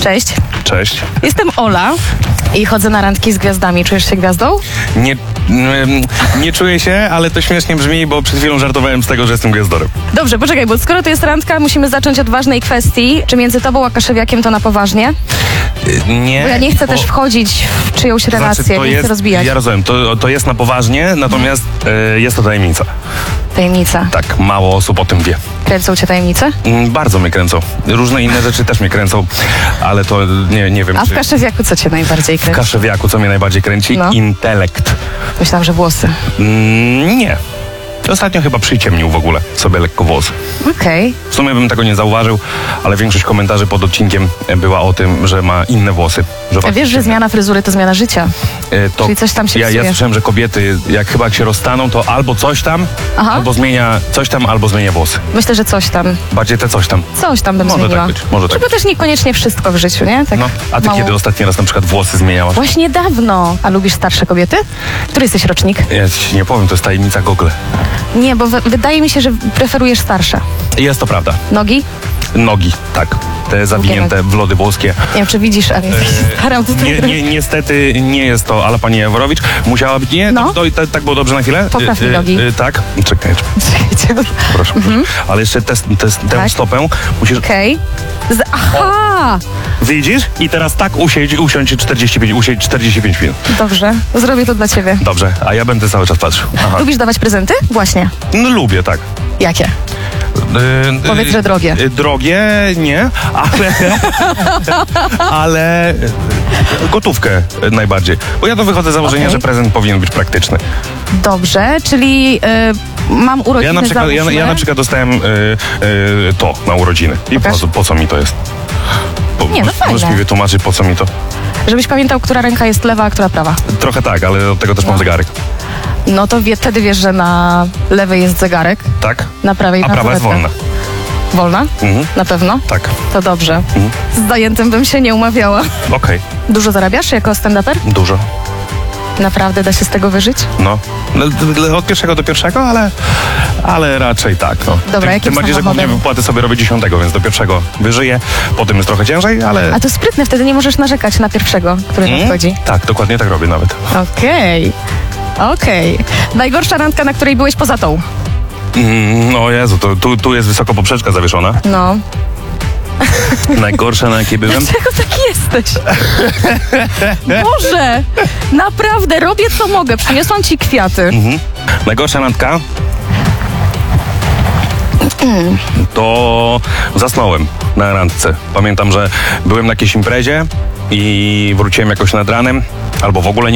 Cześć. Cześć. Jestem Ola i chodzę na randki z gwiazdami. Czujesz się gwiazdą? Nie czuję się, ale to śmiesznie brzmi, bo przed chwilą żartowałem z tego, że jestem gwiazdorem. Dobrze, poczekaj, bo skoro to jest randka, musimy zacząć od ważnej kwestii. Czy między tobą a Kaszewiakiem to na poważnie? Nie. Bo ja nie chcę też wchodzić w czyjąś relację, nie chcę rozbijać. Ja rozumiem, to jest na poważnie, natomiast jest to tajemnica. Tajemnica. Tak, mało osób o tym wie. Kręcą cię tajemnice? Bardzo mnie kręcą. Różne inne rzeczy też mnie kręcą, ale to nie wiem, A w czy... Kaszewiaku co cię najbardziej W kręci? Kaszewiaku, co mnie najbardziej kręci? No. Intelekt. Myślałam, że włosy. Nie. Ostatnio chyba przyciemnił w ogóle sobie lekko włosy. Okej. W sumie bym tego nie zauważył, ale większość komentarzy pod odcinkiem była o tym, że ma inne włosy. A wiesz, że zmiana fryzury to zmiana życia? Czyli coś tam się ja psuje. słyszałem, że kobiety, jak się rozstaną, to albo coś tam, Aha. albo zmienia coś tam, albo zmienia włosy. Myślę, że coś tam. Bardziej te coś tam. Coś tam bym Może zmieniła. tak być, może tak Żeby też niekoniecznie wszystko w życiu, nie? Tak No, a ty mało. kiedy ostatni raz na przykład włosy zmieniałaś? Właśnie dawno. A lubisz starsze kobiety? Który jesteś rocznik? Ja ci nie powiem, to jest tajemnica Google. Nie, bo wydaje mi się, że preferujesz starsze. Jest to prawda. Nogi? Nogi, tak. Te zawinięte w lody włoskie. Nie wiem, czy widzisz, ale jesteś starą tutaj. Niestety nie jest to Ala pani Jaworowicz. Musiała być, nie? No. Tak było dobrze na chwilę? Popraw mi nogi. Tak? Czekaj. Proszę. Ale jeszcze tę Tak. stopę musisz... Okej. Aha! Widzisz? I teraz tak usiądź 45 minut. Dobrze, zrobię to dla ciebie. Dobrze, a ja będę cały czas patrzył. Aha. Lubisz dawać prezenty? Właśnie. No lubię, tak. Jakie? Powiedz, że drogie. Drogie nie, ale gotówkę najbardziej. Bo ja to wychodzę z założenia, Okej. że prezent powinien być praktyczny. Dobrze, czyli mam urodziny, Ja na przykład dostałem to na urodziny. I Pokaż. po co mi to jest? Nie, no fajne. Możesz mi wytłumaczyć, po co mi to? Żebyś pamiętał, która ręka jest lewa, a która prawa. Trochę tak, ale od tego też mam zegarek. No to wtedy wiesz, że na lewej jest zegarek, Tak? na prawej A na prawa jest zegarka. wolna. Wolna? Mhm. Na pewno? Tak. To dobrze. Z zajętym bym się nie umawiała. Okej. Dużo zarabiasz jako stand-uper? Dużo. Naprawdę da się z tego wyżyć? No. Od pierwszego do pierwszego, ale raczej tak. No. Dobra, jakim tym bardziej, że głównie samochodem? wypłaty sobie robię 10, więc do pierwszego wyżyję. Potem jest trochę ciężej, ale... A to sprytne, wtedy nie możesz narzekać na pierwszego, który nadchodzi. Tak, dokładnie tak robię nawet. Okej. Najgorsza randka, na której byłeś poza tą? No Jezu, tu jest wysoko poprzeczka zawieszona. No. Najgorsza, na jakiej byłem? Dlaczego taki jesteś? Boże! Naprawdę, robię co mogę. Przyniosłam ci kwiaty. Najgorsza randka? To zasnąłem na randce. Pamiętam, że byłem na jakiejś imprezie i wróciłem jakoś nad ranem, albo w ogóle nie